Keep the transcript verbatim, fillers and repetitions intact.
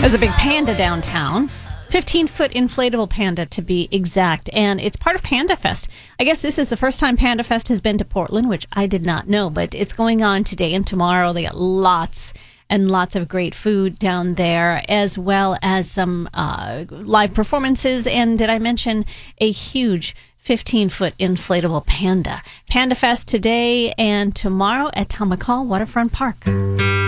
There's a big panda downtown. fifteen-foot inflatable panda to be exact, and it's part of Panda Fest. I guess this is the first time Panda Fest has been to Portland, which I did not know, but it's going on today and tomorrow. They got lots and lots of great food down there, as well as some uh, live performances, and did I mention a huge fifteen-foot inflatable panda. Panda Fest today and tomorrow at Tom McCall Waterfront Park.